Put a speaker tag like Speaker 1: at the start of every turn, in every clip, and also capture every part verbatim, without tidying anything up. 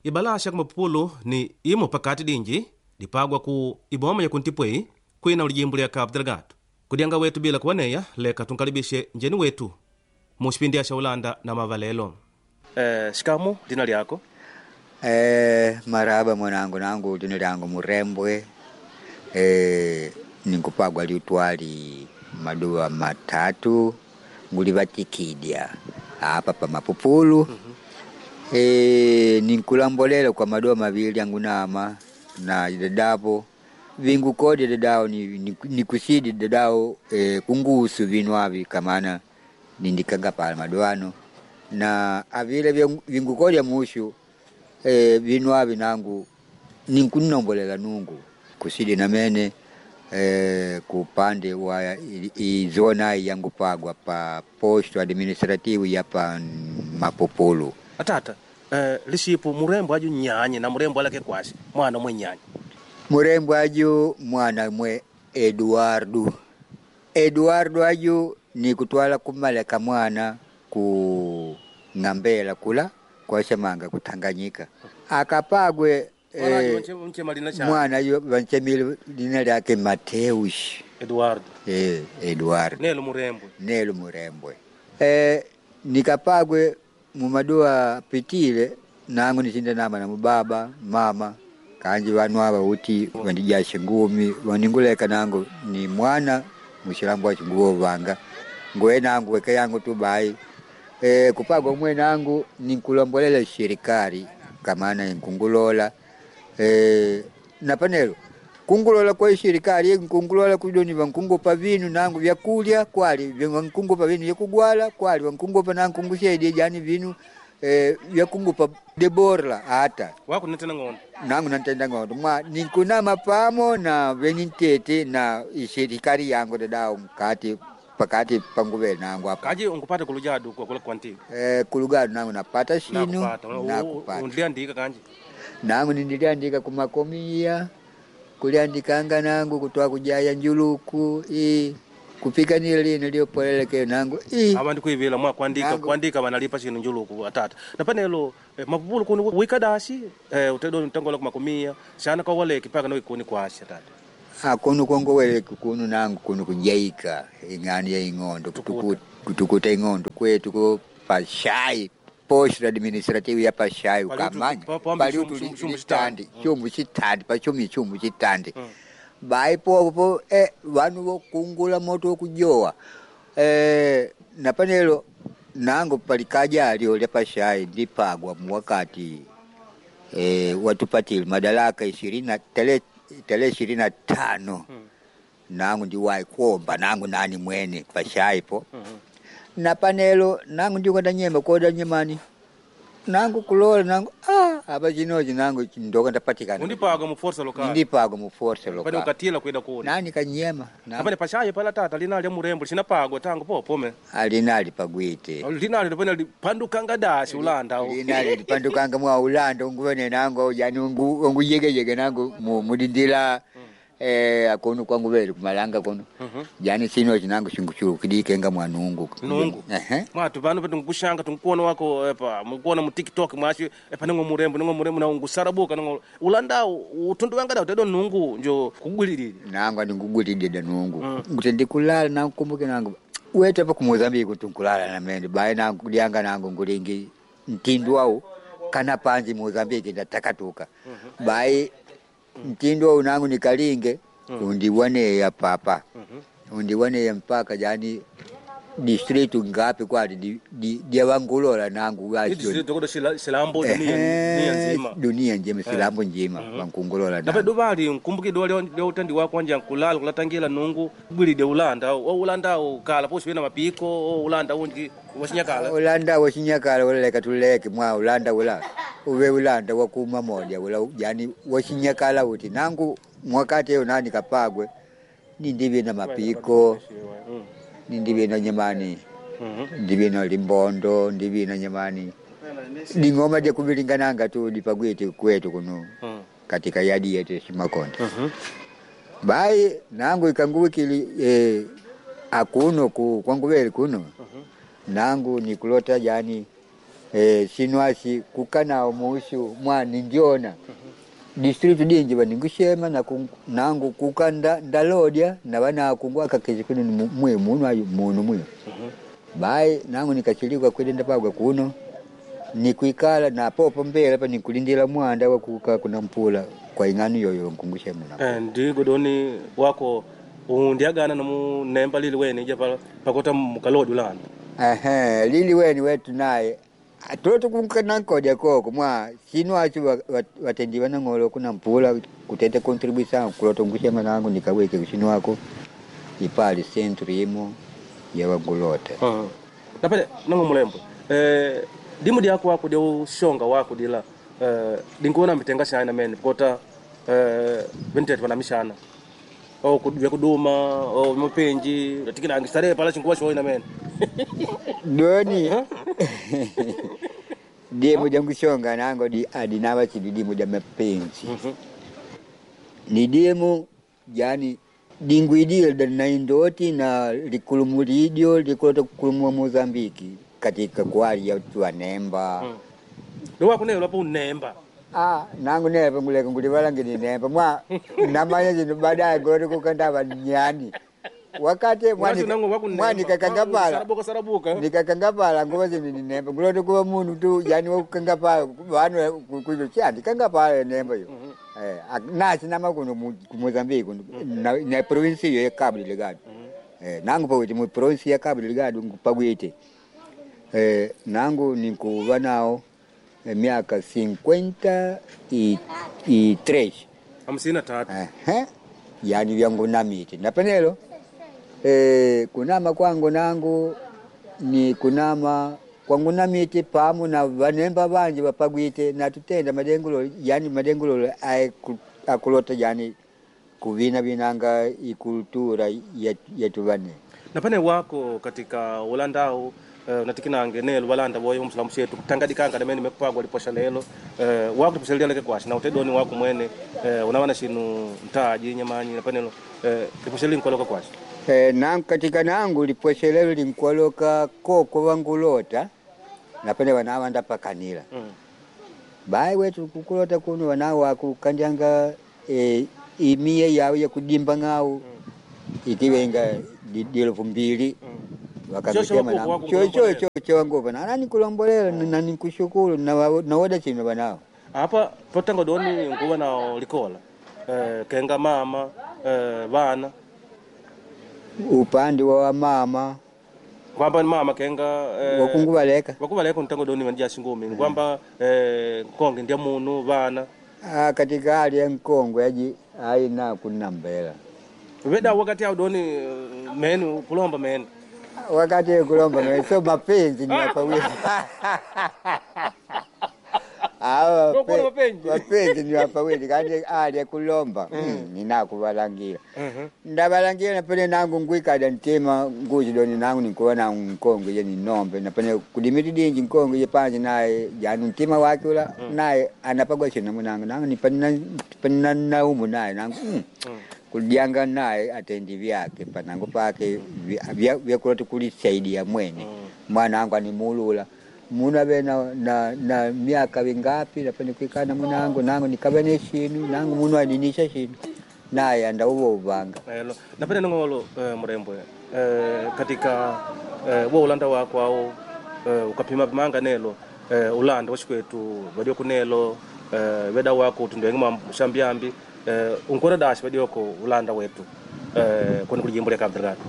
Speaker 1: ibalasha kumapupulu ni imo pakati dinji dipagwa ku iboma ya kuntipwei kwina ulijimbo lya Cabo Delgado. Kudianga wetu bila kuwaneya leka tunkalibishe njeni wetu mushipindi asha ulanda na mavalelo. Eh, shikamu dina lyako?
Speaker 2: Eh, maraba mwanangu nangu dina lyangu Murembwe. Eh, ninkupagwa liutwali madua matatu nguli batikidia hapa pa mapupulu. Mm-hmm. Eh, ninkulambolela kwa madua mavili yangu nama na dadabo vingu kodi dadao ni, ni, ni kusidi dadao eh, kungusu vinwavi kamana nindikanga pala maduano na avile vingu kodi ya mushu eh, vinwavi nangu ninkunombolela nungu kusidi na mene eh, kupande wa izona yangu pagwa pa posto administrativu ya pa mapopolo.
Speaker 1: Atata, eh, lishipu Murembwe aju nyanye na Murembwe alake kwasi mwana mwe nyanye.
Speaker 2: Murembwe aju mwana mwe Eduardo. Eduardo aju ni kutwala kumaleka mwana ku ngambela kula kwa semanga kutanganyika. Akapagwe eh, mwana yu vanchemile lina lake Mateus.
Speaker 1: Eduardo.
Speaker 2: Eh, Eduardo.
Speaker 1: Nelo Murembwe.
Speaker 2: Nelo Murembwe. Eh, nikapagwe mumadua pitile nangu nisinda nama na mbaba, mama, kanji wanu haba uti wandijashe ngumi, waninguleka nangu ni mwana, mushilambu wa chunguo vanga. Ngoe nangu weke yangu tubai. E, kupagwa mwe nangu ninkulambolela shirikari, kamana nkungulola. E, napanelo, kungulola kwa shirikari, nkungulola kudoni wankungupa vinu nangu vyakulia, kwali, wankungupa vinu yakugwala, kwali, wankungupa nangu kungushe jani vinu, eh, vyakungupa deborla hata.
Speaker 1: Wako natenda ngondo?
Speaker 2: Nangu natenda ngondo. Ma, ninkuna mapamo na venintete na shirikari yangu dadao mkati, pakati panguwe nangu hapa.
Speaker 1: Kaji ungupata kulujadu kwa kula kwantiga?
Speaker 2: Eh, kulugadu nangu napata shinu.
Speaker 1: Nakupata. Nakupata. Undiandika kanji?
Speaker 2: Nangu nindiliandika kumakomia. Kuliandikanga nangu kutoa kujaya njuluku i kupika nili niliyopoleleke nangu i
Speaker 1: abantu kuivila mwa kuandika nangu. Kuandika banalipa shinu njuluku atata napanelo eh, mapupulu kuni wikadashi eh, utedo ntangola kumakumia sana kwa wale kipaka no ikuni kwashi atata
Speaker 2: akunu kongo wele kunu nangu kunu kujaika ingani ya ingondo kutukuta kutukuta ingondo kwetu ko pashai posto administrativo ya pashai ukamanya bali utu chitandi chumbu chitandi pa chumi chumbu chitandi bai po po eh vanu vo kungula moto kujoa eh napanelo nango palikaja alio le pashai ndipagwa mwakati eh watupatili madalaka ishirini tele tele ishirini na tano nangu ndiwai kuomba nangu nani mwene pashai po napanelo nangu ndiko ndanyema koda nyemani nangu kulola nangu ah aba jinoji nangu ndoka ndapatikana
Speaker 1: undipaga mu force lokal
Speaker 2: ndipaga mu force lokal
Speaker 1: bali ukatila kwenda kuona
Speaker 2: nani kanyema
Speaker 1: nabane pashaye pala tata linali ya Murembwe sinapagwa tangu popome
Speaker 2: alinali pagwite
Speaker 1: linali ndopena pandukanga dashi ulanda
Speaker 2: linali pandukanga mwa ulanda ngubone nangu yani ngu nguyege yege nangu mudindila eh akonu kwangu vele kumalanga kono uh-huh. Yani sino chinangu shinguchuru kidike nga mwanungu
Speaker 1: nungu ehe mwatu banu betu ngushanga tunkuona wako epa mukuona mu TikTok mwashi epa ngo Murembwe ngo Murembwe na ngusarabuka ngo ulanda utundu wanga da utedo nungu njo kugulirire
Speaker 2: nangu ndi ngugulirire nungu uh. Ngutendi kulala nangu kumbuke nangu wete pa ku Mozambique tunkulala na mende bae nangu kulianga nangu ngulingi ntindu wao kana panzi Mozambique ndatakatuka uh-huh. Bae mtindo unangu nikalinge mm. Undiwane ya papa mm-hmm. Undiwane ya mpaka jani district ngapi kwa di di dia wangulola nangu
Speaker 1: wacho district ko silambo dunia dunia nzima
Speaker 2: dunia nzima silambo nzima mm-hmm. Wankungulola
Speaker 1: na bedo bali nkumbuki do leo utandi wako anje kulala kulatangila nungu bwili de ulanda o ulanda ukala posi bena mapiko o ulanda unji washinyakala
Speaker 2: ulanda washinyakala wala katuleke mwa ulanda wala uwe ulanda wakuma moja wala yani washinyakala uti nangu mwakati yo nani kapagwe nindibe na mapiko nindibe na nyamani ndibe na limbondo ndibe na nyamani dingoma de kubilingananga tu dipagwete kwetu kuno katika yadi yetu Simakonde bai nangu ikanguwikili eh akuno ku kwangu vele kuno nangu nikulota yani eh sinwasi kukana muushu mwani ndiona district dingi banigushema na ku, nangu kukanda ndalodia na bana kungwa kakizikuni mwe muntu ayu muntu mwe bai nangu nikachilika kwenda pagwa kuno nikuikala na popo mbele hapa nikulindira mwanda wa kuka kuna mpula kwa ingani yoyo nkungushe muna
Speaker 1: eh ndigo doni wako undiagana na mu nemba lili weni je pakota mukalodi ulanda
Speaker 2: ehe lili weni wetu naye atoto kunkana koja koko mwa sinwachi watendiwa na ngolo kuna mpula kutete contribution kuloto ngushe manangu nikaweke kushinwako ipali century imo ya wagolote
Speaker 1: uh napele nango mulembo eh dimu diako wako dio shonga wako dila eh dingona mitenga shana men kota eh vintet bana mishana o kudwe kuduma o mupenji latikina angistare pala chingwa show ina men
Speaker 2: doni dimu jangu shonga nango di adinawa chidi dimu ja mapenzi ni dimu yani dinguidio da naindoti na likulumulidio likuloto kulumwa Mozambiki katika kwali ya tuwa nemba
Speaker 1: hmm. Ndio wako nelo hapo nemba
Speaker 2: ah nangu nebe nguleka ngulibala ngini nemba mwa namanya zino baadaye gore kukanda banyani wakati mwani mwani kakangapala
Speaker 1: sarabuka sarabuka
Speaker 2: nikakangapala ngozi ni nemba nguloto kuwa muntu tu yani wakangapala banu kuyo chandi kangapala nemba yo eh nasi nama kuno ku Mozambique na, na province ya Cabo Delgado eh nangu pawiti mu province ya Cabo Delgado ngupagwete eh nangu nikuva nao eh, miaka cinquenta e três
Speaker 1: hamsini na tatu
Speaker 2: eh yani vyangu namiti napenelo eh kunama kwangu nangu ni kunama kwangu namiti pamu na vanemba banje bapagwite na tutenda madengulo yani madengulo ay akulota yani kuvina binanga ikultura yetu bane
Speaker 1: napane wako katika ulandao uh, natikina ngenelo balanda boyo umslamu shetu tangadikanga na meni mekupagwa liposha lelo uh, wako tukuselia leke kwashi na utedoni wako mwene uh, unawana shinu mtaji nyamanyi napanelo uh, liposha linkoloka kwashi
Speaker 2: eh nangu katika nangu liposha lelo linkoloka koko wangulota napende wanawa ndapakanila mm. Bai wetu kukulota kuno wanawa wakukandanga e, imie yao ya kudimba ngao mm. Ikiwenga di elfu mbili mm. Wakakutema na chocho chocho wangu na nani kulombolela mm. Na nikushukuru na na wada chino banao
Speaker 1: hapa potango doni nguwa na likola eh kenga mama eh bana
Speaker 2: upande wa mama
Speaker 1: kwamba mama kenga
Speaker 2: eh wakungubaleka
Speaker 1: wakubaleka ntango doni manja shingumi mm. Kwamba eh konge ndia munu bana
Speaker 2: ah katika hali ya Kongo yaji haina kunambela
Speaker 1: weda wakati au doni uh, menu kulomba menu
Speaker 2: wakati kulomba menu so mapenzi ni hapa wewe ah mapenzi ni hapa wewe kandi hali ya kulomba mm. Ninakubalangira mhm ndabalangira napene nangu ngwikada ntema nguzi doni nangu nikuona Kongo ye ni nombe napene kudimiti dingi Kongo ye panje naye janu ntema wake ula mm. Naye anapagwa chini mwanangu nangu nipanna panna na umu naye nangu mm. Mm. Kudianga naye atendi vyake panangu pake vya vya kulota kulisaidia mwene mm. Mwanangu animulula muna bena na na miaka vingapi napende kuikana mwanangu nangu nikabane shinu nangu munu alinisha shinu naye anda uwo ubanga
Speaker 1: hello napende ngolo uh, mrembo uh, katika uh, wo ulanda wako au uh, ukapima manga nelo uh, ulanda washikwetu badio kunelo uh, weda wako tundwenga mshambiambi uh, unkora dash badio ko ulanda wetu uh, kwani kujimbule Cabo Delgado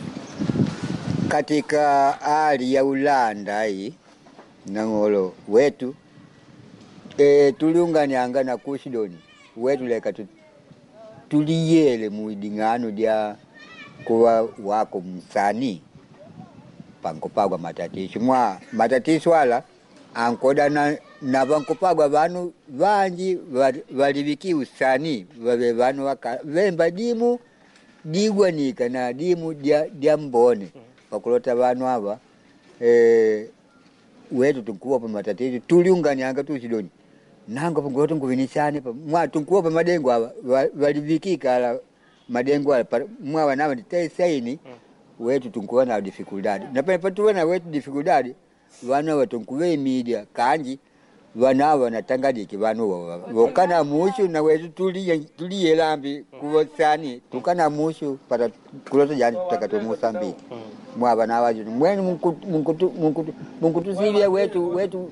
Speaker 2: katika hali ya ulanda hii nangolo wetu e tuliunganyanga na kushidoni wetu leka tu tuliyele muidingano dia kuwa wako msani pankopagwa matatizo mwa matatizo wala ankoda na na bankopagwa banu banji balibiki usani babe banu waka vemba dimu digwanika na dimu dia dia mbone pakulota banu aba eh wetu tunkuwa pa matatizo tuliunganyanga tu sidoni nanga pangoto nguvinishane pa mwa tunkuwa pa madengo aba walivikika ala madengo ala mwa wana nditei saini mm. Wetu tunkuwa na difficulty na pale patu wana wetu difficulty vana watonkuve media kanji vana wanatangadiki vanu wokana mushu na wetu tuliye tuliye lambi kuwasani tukana mushu para kulota jani tutakato Mozambique mwa vana waju mwenu munkutu munkutu munkutu munkutu sivya wetu wetu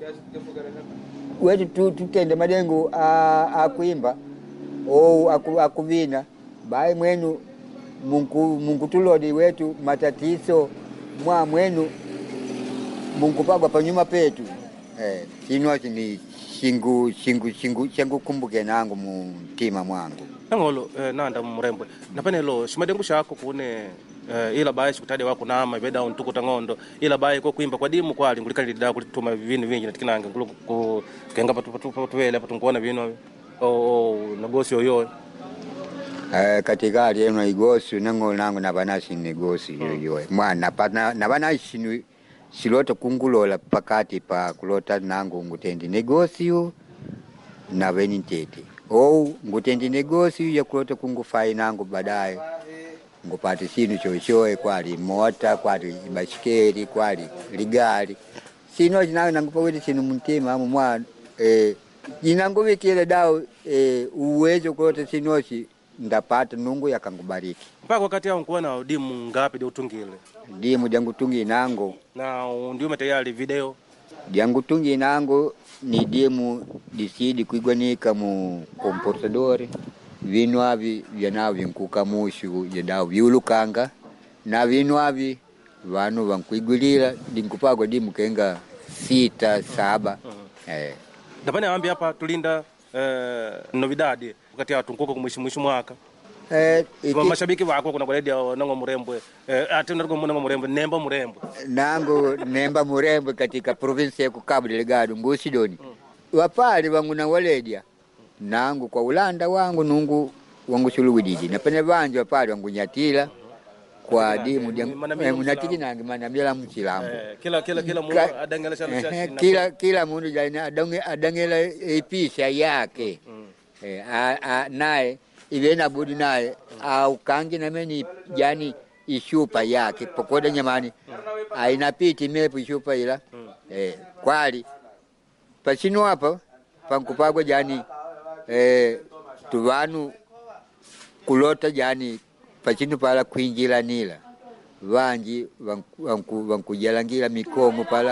Speaker 2: wetu tu tutende madengo a akuimba o aku akuvina bai mwenu mungu munkutulodi wetu matatizo mwa mwenu munkupagwa panyuma petu eh sino ni shingu shingu shingu shingu kumbuke nangu mutima mwangu
Speaker 1: ngolo eh, nanda murembwe napanelo shimadengu shako kune eh, ila baye shikutade wako nama ibeda untukuta ngondo ila baye ko kuimba kwa dimu kwali ngulikali dida kulituma vinu vingi natikinanga ngulu ku kenga patu patu patuwele patunkuona vinu o negocio yo
Speaker 2: eh katika alieno igosi nango nangu nabanasi negosi yo mwana pana nabanasi ni silota kungulola pakati pa kulota nangu ngutendi negosio na benitete au ngutendi negosio ya kulota kungufai nangu baadaye ngupate sinu chochoe kwali mota kwali baiskeli kwali ligari sino jina nangu pawete sinu mtima mwa eh jinangu wikile dao eh uwezo kulota sinosi ndapata nungu yakangubariki
Speaker 1: mpaka wakati hao nkuona dimu ngapi de utungile
Speaker 2: dimu jangu tungi nango
Speaker 1: na ndio materiali video
Speaker 2: jangu tungi nango ni dimu disidi kuigwanika mu comportadore vinwavi vyanavyo nkuka mushu yadao viulukanga na vinwavi vanu vankuigulira dinkupagwa dimu kenga sita saba uh-huh. eh
Speaker 1: ndapane ambi hapa tulinda eh novidade wakati hatu nkuko kumwishi mwishi mwaka
Speaker 2: eh
Speaker 1: iki... mashabiki wako kuna kwa radio nango murembwe eh ati nango nango murembwe nemba murembwe
Speaker 2: nango nemba murembwe katika province ya Cabo Delgado ngusidoni mm. wapali wangu na waledia nangu kwa ulanda wangu nungu wangu suluwidiji napene vanje wapali wangu nyatila kwa dimu munatiki nangi manamela mchilambo
Speaker 1: eh kila kila kila mungu adangela shala
Speaker 2: kila kila mundu jana adange adangela episha yake mm. eh a, a, naye ibena budi naye au kangi na meni jani ishupa yake pokoda nyamani ainapiti mepu ishupa ila eh kwali pasino hapa pankupagwa jani eh tuvanu kulota jani pasino pala kuinjila nila vanji vanku vanku jalangira mikongo pala